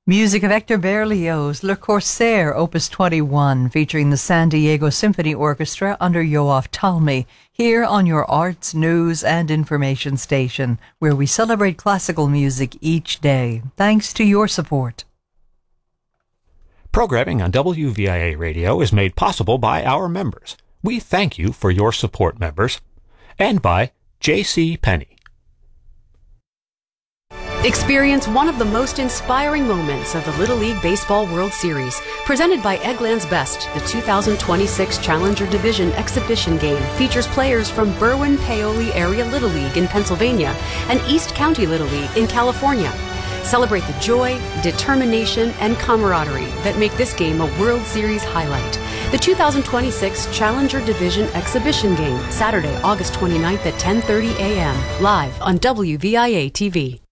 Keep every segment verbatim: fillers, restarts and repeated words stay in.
Music of Hector Berlioz, Le Corsaire, Opus twenty-one, featuring the San Diego Symphony Orchestra under Yoav Talmi, here on your arts, news, and information station, where we celebrate classical music each day, thanks to your support. Programming on W V I A Radio is made possible by our members. We thank you for your support, members. And by J C. Penney. Experience one of the most inspiring moments of the Little League Baseball World Series, presented by Eggland's Best. The two thousand twenty-six Challenger Division exhibition game features players from Berwyn-Paoli Area Little League in Pennsylvania and East County Little League in California. Celebrate the joy, determination, and camaraderie that make this game a World Series highlight. The two thousand twenty-six Challenger Division exhibition game, Saturday, August twenty-ninth at ten thirty a.m., live on W V I A T V.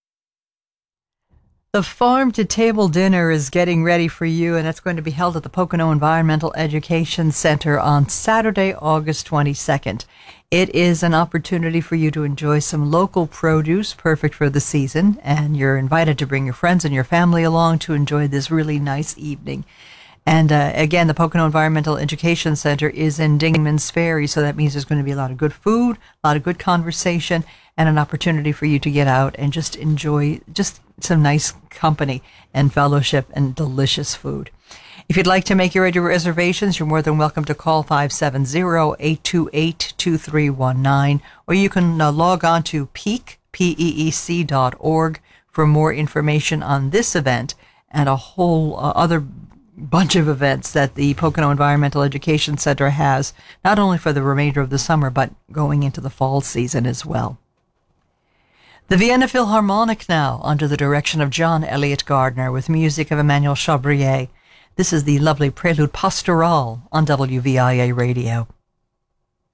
The Farm to Table Dinner is getting ready for you, and it's going to be held at the Pocono Environmental Education Center on Saturday, August twenty-second. It is an opportunity for you to enjoy some local produce, perfect for the season, and you're invited to bring your friends and your family along to enjoy this really nice evening. And uh, again, the Pocono Environmental Education Center is in Dingman's Ferry, so that means there's going to be a lot of good food, a lot of good conversation, and an opportunity for you to get out and just enjoy just some nice company and fellowship and delicious food. If you'd like to make your reservations, you're more than welcome to call five seven zero, eight two eight, two three one nine, or you can uh, log on to peak, P E E C dot org for more information on this event and a whole uh, other bunch of events that the Pocono Environmental Education Center has, not only for the remainder of the summer, but going into the fall season as well. The Vienna Philharmonic now, under the direction of John Elliott Gardner, with music of Emmanuel Chabrier. This is the lovely Prelude Pastoral on W V I A Radio.